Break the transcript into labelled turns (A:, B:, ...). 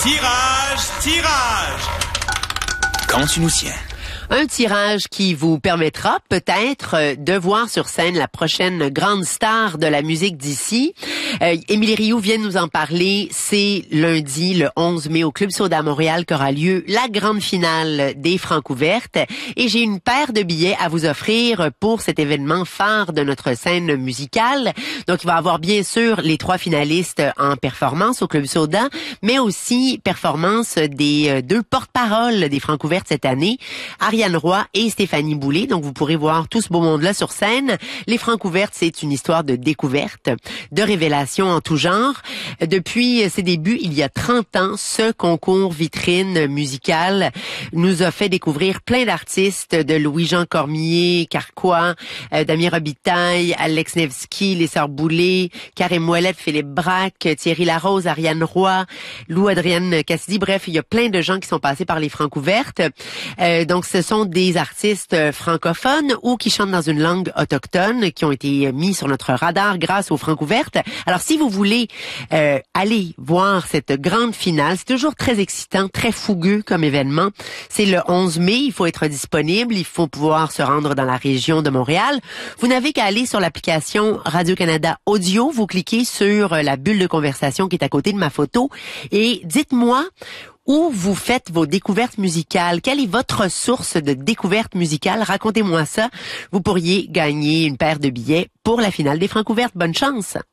A: Tirage.
B: Quand tu nous tiens.
C: Un tirage qui vous permettra peut-être de voir sur scène la prochaine grande star de la musique d'ici. Émilie Rioux vient de nous en parler. C'est lundi, le 11 mai, au Club Soda Montréal qu'aura lieu la grande finale des Francouvertes. Et j'ai une paire de billets à vous offrir pour cet événement phare de notre scène musicale. Donc, il va y avoir bien sûr les 3 finalistes en performance au Club Soda, mais aussi performance des 2 porte-paroles des Francouvertes cette année, Ariane Roy et Stéphanie Boulay. Donc, vous pourrez voir tout ce beau monde-là sur scène. Les Francouvertes, c'est une histoire de découverte, de révélation en tout genre. Depuis ses débuts, il y a 30 ans, ce concours vitrine musicale nous a fait découvrir plein d'artistes, de Louis-Jean Cormier, Carquois, Damien Robitaille, Alex Nevsky, les Sœurs Boulay, Karim Ouellet, Philippe Braque, Thierry Larose, Ariane Roy, Lou-Adrienne Cassidy. Bref, il y a plein de gens qui sont passés par les Francouvertes. Donc, ce sont des artistes francophones ou qui chantent dans une langue autochtone qui ont été mis sur notre radar grâce aux Francouvertes. Alors, si vous voulez aller voir cette grande finale, c'est toujours très excitant, très fougueux comme événement. C'est le 11 mai, il faut être disponible, il faut pouvoir se rendre dans la région de Montréal. Vous n'avez qu'à aller sur l'application Radio-Canada Audio, vous cliquez sur la bulle de conversation qui est à côté de ma photo et dites-moi où vous faites vos découvertes musicales. Quelle est votre source de découverte musicale? Racontez-moi ça. Vous pourriez gagner une paire de billets pour la finale des Francouvertes. Bonne chance!